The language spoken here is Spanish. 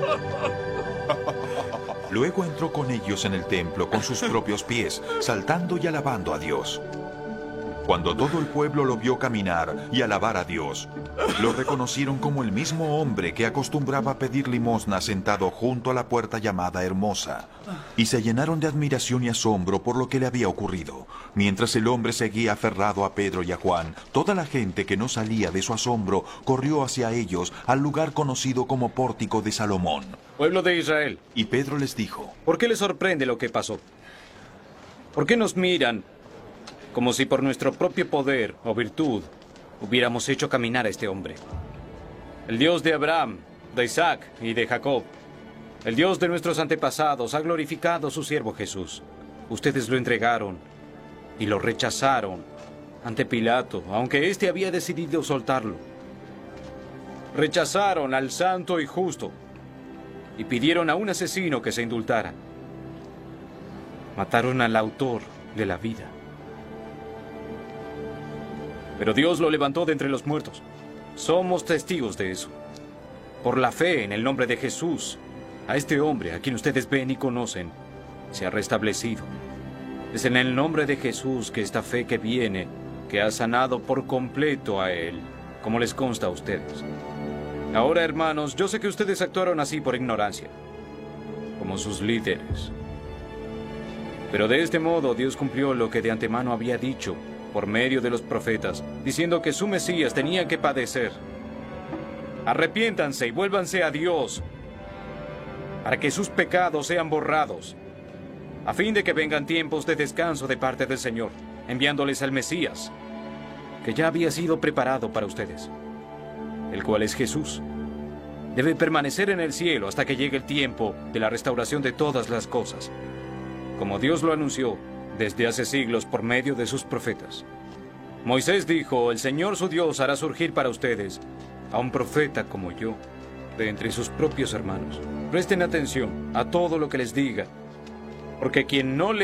Luego entró con ellos en el templo con sus propios pies, saltando y alabando a Dios. Cuando todo el pueblo lo vio caminar y alabar a Dios, lo reconocieron como el mismo hombre que acostumbraba a pedir limosna sentado junto a la puerta llamada Hermosa, y se llenaron de admiración y asombro por lo que le había ocurrido. Mientras el hombre seguía aferrado a Pedro y a Juan, toda la gente que no salía de su asombro corrió hacia ellos al lugar conocido como Pórtico de Salomón. Pueblo de Israel, Y Pedro les dijo: ¿por qué les sorprende lo que pasó? ¿Por qué nos miran como si por nuestro propio poder o virtud hubiéramos hecho caminar a este hombre? El Dios de Abraham, de Isaac y de Jacob, el Dios de nuestros antepasados, ha glorificado a su siervo Jesús. Ustedes lo entregaron y lo rechazaron ante Pilato, aunque éste había decidido soltarlo. Rechazaron al santo y justo y pidieron a un asesino que se indultara. Mataron al autor de la vida. Pero Dios lo levantó de entre los muertos. Somos testigos de eso. Por la fe en el nombre de Jesús, a este hombre, a quien ustedes ven y conocen, se ha restablecido. Es en el nombre de Jesús que esta fe que viene, que ha sanado por completo a él, como les consta a ustedes. Ahora, hermanos, yo sé que ustedes actuaron así por ignorancia, como sus líderes. Pero de este modo Dios cumplió lo que de antemano había dicho por medio de los profetas, diciendo que su Mesías tenía que padecer. Arrepiéntanse y vuélvanse a Dios, para que sus pecados sean borrados, a fin de que vengan tiempos de descanso de parte del Señor, enviándoles al Mesías, que ya había sido preparado para ustedes, el cual es Jesús. Debe permanecer en el cielo hasta que llegue el tiempo de la restauración de todas las cosas, como Dios lo anunció desde hace siglos por medio de sus profetas. Moisés dijo: el Señor su Dios hará surgir para ustedes a un profeta como yo, de entre sus propios hermanos. Presten atención a todo lo que les diga, porque quien no le